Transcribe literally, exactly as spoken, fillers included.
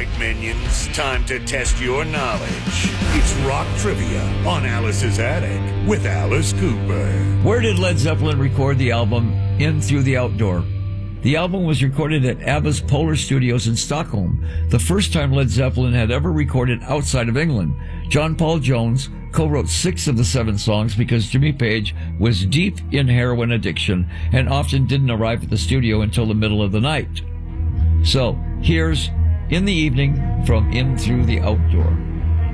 right, minions. Time to test your knowledge. It's Rock Trivia on Alice's Attic with Alice Cooper. Where did Led Zeppelin record the album In Through the Outdoor? The album was recorded at ABBA's Polar Studios in Stockholm, the first time Led Zeppelin had ever recorded outside of England. John Paul Jones co-wrote six of the seven songs because Jimmy Page was deep in heroin addiction and often didn't arrive at the studio until the middle of the night. So, here's In the Evening from In Through the Outdoor.